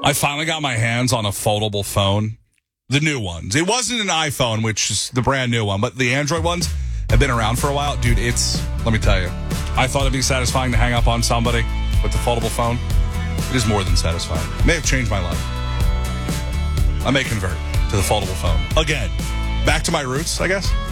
I finally got my hands on a foldable phone. The new ones. It wasn't an iPhone, which is the brand new one, but the Android ones have been around for a while. Dude, let me tell you, I thought it'd be satisfying to hang up on somebody with the foldable phone. It is more than satisfying. It may have changed my life. I may convert to the foldable phone. Again, back to my roots, I guess.